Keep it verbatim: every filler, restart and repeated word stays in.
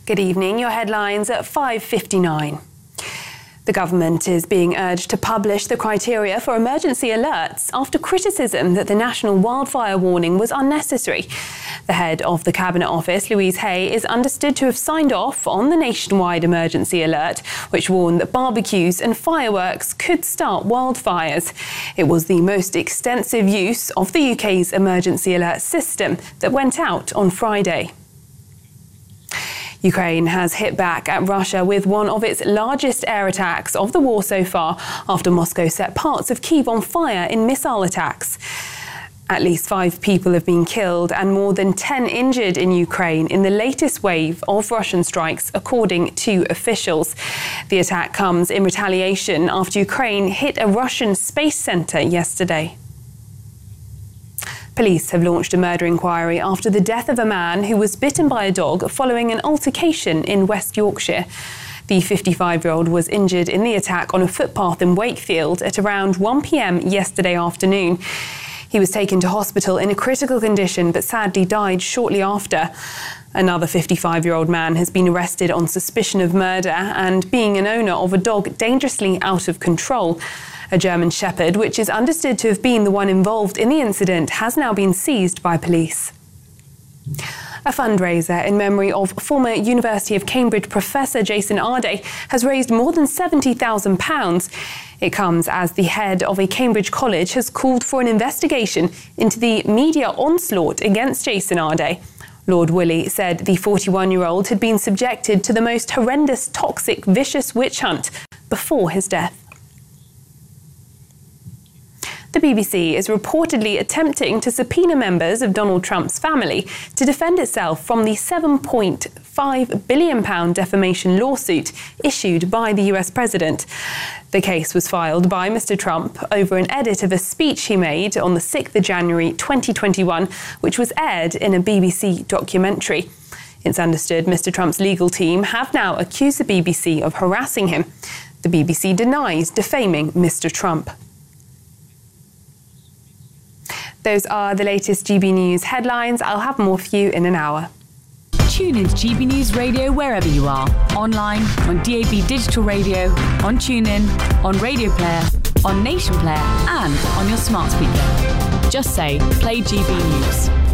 Good evening, your headlines at five fifty-nine. The government is being urged to publish the criteria for emergency alerts after criticism that the national wildfire warning was unnecessary. The head of the Cabinet Office, Louise Hay, is understood to have signed off on the nationwide emergency alert, which warned that barbecues and fireworks could start wildfires. It was the most extensive use of the U K's emergency alert system that went out on Friday. Ukraine has hit back at Russia with one of its largest air attacks of the war so far after Moscow set parts of Kyiv on fire in missile attacks. At least five people have been killed and more than ten injured in Ukraine in the latest wave of Russian strikes, according to officials. The attack comes in retaliation after Ukraine hit a Russian space centre yesterday. Police have launched a murder inquiry after the death of a man who was bitten by a dog following an altercation in West Yorkshire. The fifty-five-year-old was injured in the attack on a footpath in Wakefield at around one p.m. yesterday afternoon. He was taken to hospital in a critical condition but sadly died shortly after. Another fifty-five-year-old man has been arrested on suspicion of murder and being an owner of a dog dangerously out of control. A German Shepherd, which is understood to have been the one involved in the incident, has now been seized by police. A fundraiser in memory of former University of Cambridge professor Jason Arday has raised more than seventy thousand pounds. It comes as the head of a Cambridge college has called for an investigation into the media onslaught against Jason Arday. Lord Woolley said the forty-one-year-old had been subjected to the most horrendous, toxic, vicious witch hunt before his death. The B B C is reportedly attempting to subpoena members of Donald Trump's family to defend itself from the seven point five billion pounds defamation lawsuit issued by the U S president. The case was filed by Mister Trump over an edit of a speech he made on the sixth of January twenty twenty-one, which was aired in a B B C documentary. It's understood Mister Trump's legal team have now accused the B B C of harassing him. The B B C denies defaming Mister Trump. Those are the latest G B News headlines. I'll have more for you in an hour. Tune into G B News Radio wherever you are. Online, on D A B Digital Radio, on TuneIn, on Radio Player, on Nation Player, and on your smart speaker. Just say, play G B News.